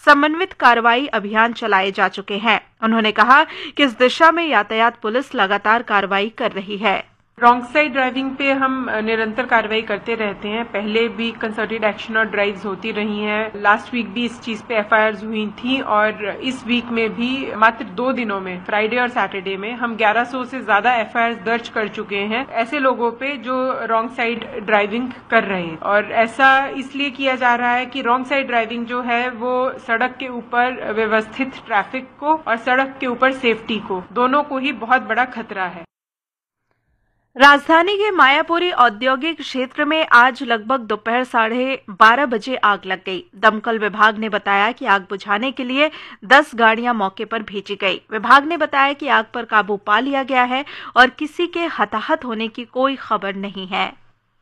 समन्वित कार्रवाई अभियान चलाए जा चुके हैं। उन्होंने कहा कि इस दिशा में यातायात पुलिस लगातार कार्रवाई कर रही है। रॉन्ग साइड ड्राइविंग पे हम निरंतर कार्रवाई करते रहते हैं। पहले भी कंसर्टेड एक्शन और ड्राइव्स होती रही हैं। लास्ट वीक भी इस चीज पे एफआईआर्स हुई थी और इस वीक में भी मात्र 2 दिनों में, फ्राइडे और सैटरडे में, हम 1100 से ज्यादा एफआईआर्स दर्ज कर चुके हैं ऐसे लोगों पे जो रॉन्ग साइड ड्राइविंग कर रहे हैं। और ऐसा इसलिए किया जा रहा है कि रॉन्ग साइड ड्राइविंग जो है वो सड़क के ऊपर व्यवस्थित ट्रैफिक को और सड़क के ऊपर सेफ्टी को, दोनों को ही बहुत बड़ा खतरा है। राजधानी के मायापुरी औद्योगिक क्षेत्र में आज लगभग दोपहर 12:30 बजे आग लग गई। दमकल विभाग ने बताया कि आग बुझाने के लिए 10 गाड़ियां मौके पर भेजी गई। विभाग ने बताया कि आग पर काबू पा लिया गया है और किसी के हताहत होने की कोई खबर नहीं है।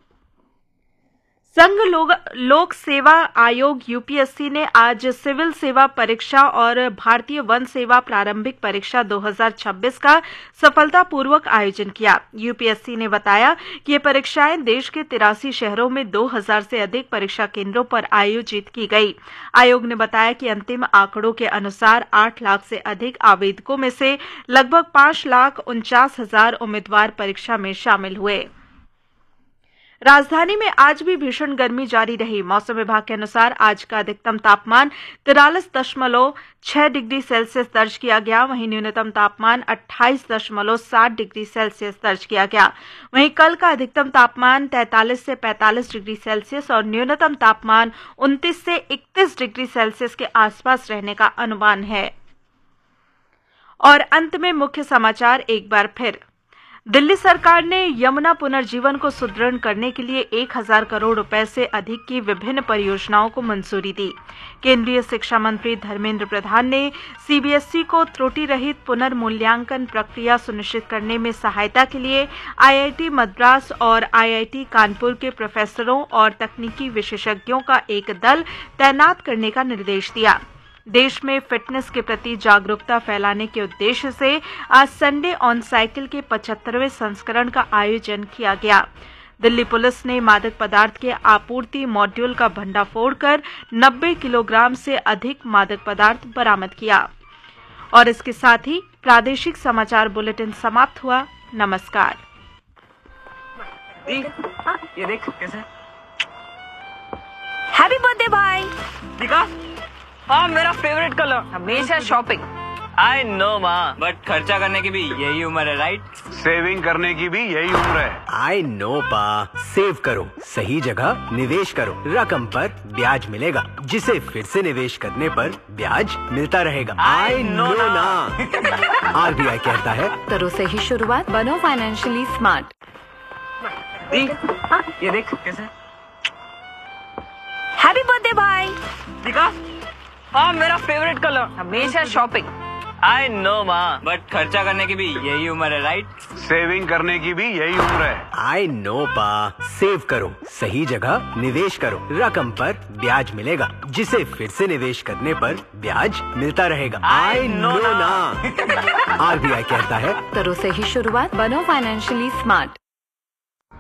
संघ लोक सेवा आयोग यूपीएससी ने आज सिविल सेवा परीक्षा और भारतीय वन सेवा प्रारंभिक परीक्षा 2026 का सफलतापूर्वक आयोजन किया। यूपीएससी ने बताया कि ये परीक्षाएं देश के 83 शहरों में 2000 से अधिक परीक्षा केंद्रों पर आयोजित की गई। आयोग ने बताया कि अंतिम आंकड़ों के अनुसार 8 लाख से अधिक आवेदकों में से लगभग 5,49,000 उम्मीदवार परीक्षा में शामिल हुए। राजधानी में आज भी भीषण गर्मी जारी रही। मौसम विभाग के अनुसार आज का अधिकतम तापमान 43.6 डिग्री सेल्सियस दर्ज किया गया। वहीं न्यूनतम तापमान 28.7 डिग्री सेल्सियस दर्ज किया गया। वहीं कल का अधिकतम तापमान 43 से 45 डिग्री सेल्सियस और न्यूनतम तापमान 29 से 31 डिग्री सेल्सियस के आसपास रहने का अनुमान है। और अंत में मुख्य समाचार एक बार फिर। दिल्ली सरकार ने यमुना पुनर्जीवन को सुदृढ़ करने के लिए 1000 करोड़ रुपए से अधिक की विभिन्न परियोजनाओं को मंजूरी दी। केंद्रीय शिक्षा मंत्री धर्मेंद्र प्रधान ने सीबीएसई को त्रुटि रहित पुनर्मूल्यांकन प्रक्रिया सुनिश्चित करने में सहायता के लिए आईआईटी मद्रास और आईआईटी कानपुर के प्रोफेसरों और तकनीकी विशेषज्ञों का एक दल तैनात करने का निर्देश दिया। देश में फिटनेस के प्रति जागरूकता फैलाने के उद्देश्य से आज संडे ऑन साइकिल के 75वें संस्करण का आयोजन किया गया। दिल्ली पुलिस ने मादक पदार्थ के आपूर्ति मॉड्यूल का भंडाफोड़ कर 90 किलोग्राम से अधिक मादक पदार्थ बरामद किया। और इसके साथ ही प्रादेशिक समाचार बुलेटिन समाप्त हुआ। नमस्कार। ये देख कैसे। हैप्पी बर्थडे भाई। दिखा। हाँ, मेरा फेवरेट कलर। हमेशा शॉपिंग। आई नो माँ, बट खर्चा करने की भी यही उम्र है, राइट? सेविंग करने की भी यही उम्र है। आई नो पा, सेव करो, सही जगह निवेश करो, रकम पर ब्याज मिलेगा, जिसे फिर से निवेश करने पर ब्याज मिलता रहेगा। आई नो ना। आरबीआई कहता है, करो सही शुरुआत, बनो फाइनेंशियली स्मार्ट। ये देख कैसे। हैप्पी बर्थडे भाई। दिखा। हाँ, मेरा फेवरेट कलर। हमेशा शॉपिंग। आई नो माँ, बट खर्चा करने की भी यही उम्र है, राइट? सेविंग करने की भी यही उम्र है। आई नो पा, सेव करो, सही जगह निवेश करो, रकम पर ब्याज मिलेगा, जिसे फिर से निवेश करने पर ब्याज मिलता रहेगा। आई नो ना। आरबीआई कहता है, करो सही शुरुआत, बनो फाइनेंशियली स्मार्ट।